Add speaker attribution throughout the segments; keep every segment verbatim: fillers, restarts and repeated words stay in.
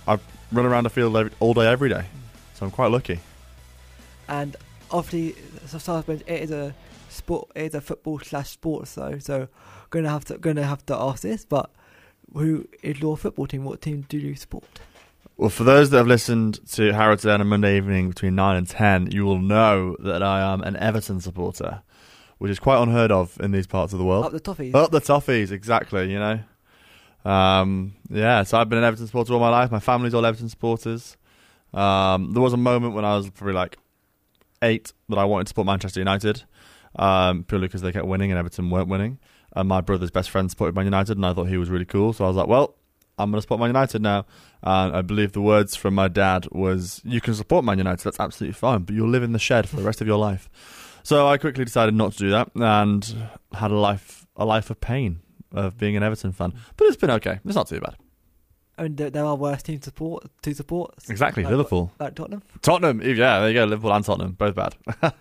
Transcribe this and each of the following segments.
Speaker 1: I run around the field every, all day, every day. So I'm quite lucky.
Speaker 2: And obviously, so it is a sport, it is a football slash sports though. So gonna have to gonna have to ask this. But who is your football team? What team do you support?
Speaker 1: Well, for those that have listened to Harrow Today on a Monday evening between nine and ten, you will know that I am an Everton supporter, which is quite unheard of in these parts of the world.
Speaker 2: Up the Toffees.
Speaker 1: Up the Toffees, exactly, you know. Um, yeah, so I've been an Everton supporter all my life. My family's all Everton supporters. Um, there was a moment when I was probably like eight that I wanted to support Manchester United, um, purely because they kept winning and Everton weren't winning. And my brother's best friend supported Man United, and I thought he was really cool. So I was like, well, I'm going to support Man United now. And I believe the words from my dad was, you can support Man United, that's absolutely fine, but you'll live in the shed for the rest of your life. So I quickly decided not to do that and had a life a life of pain of being an Everton fan. But it's been okay. It's not too bad.
Speaker 2: And there are worse teams to support. To support
Speaker 1: Exactly,
Speaker 2: like,
Speaker 1: Liverpool.
Speaker 2: Like Tottenham.
Speaker 1: Tottenham, yeah, there you go. Liverpool and Tottenham, both bad.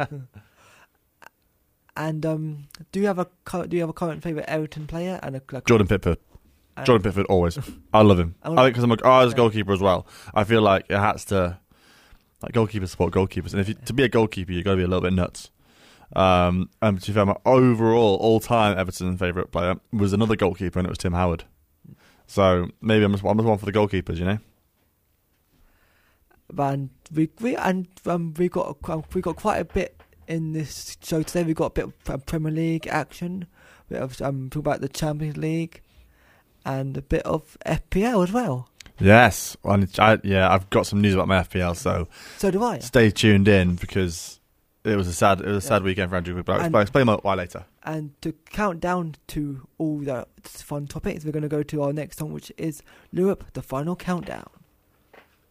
Speaker 2: And um, do you have a do you have a current favourite Everton player? And a, like,
Speaker 1: Jordan Pickford. Jordan Pickford, always. I love him. I think because I'm a, oh, I was a goalkeeper as well. I feel like it has to, like goalkeepers support goalkeepers, and if you, to be a goalkeeper, you've got to be a little bit nuts. Um, and to be fair, my overall all-time Everton favourite player was another goalkeeper, and it was Tim Howard. So maybe I'm just, I'm just one for the goalkeepers, you know.
Speaker 2: And we we and um, we got um, we got quite a bit in this show today. We got a bit of Premier League action, a bit of um, talk about the Champions League, and a bit of F P L as well.
Speaker 1: Yes, and I, yeah, I've got some news about my F P L, so
Speaker 2: so do I.
Speaker 1: Stay tuned in because it was a sad, it was a sad yeah. weekend for Andrew. But I'll explain, explain why later.
Speaker 2: And to count down to all the fun topics, we're going to go to our next song, which is Europe, the Final Countdown.